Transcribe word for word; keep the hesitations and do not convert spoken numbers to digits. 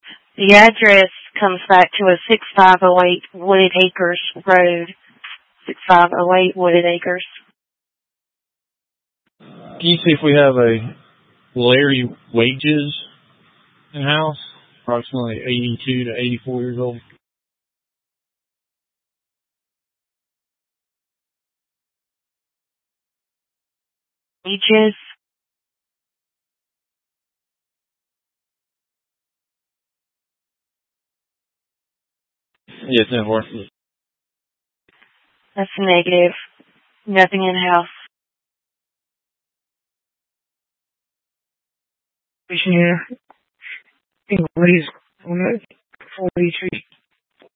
The address comes back to a six five oh eight Wooded Acres Road. six five oh eight Wooded Acres. Can you see if we have a Larry Wages in house? Approximately eighty-two to eighty-four years old. Wages? Yes, in horse. That's negative. Nothing in house. Here. English on that forty-three.